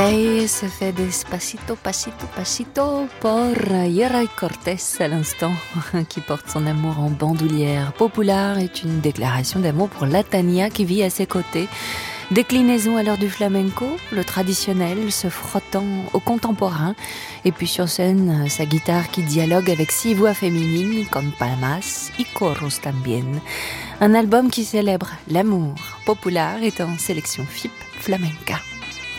Et se fait despacito, pasito, pasito pour Yeray Cortés à l'instant, qui porte son amour en bandoulière. Popular est une déclaration d'amour pour la Tania qui vit à ses côtés. Déclinaison à l'heure du flamenco, le traditionnel se frottant au contemporain. Et puis sur scène, sa guitare qui dialogue avec 6 voix féminines comme palmas y coros también. Un album qui célèbre l'amour. Popular est en sélection FIP Flamenca.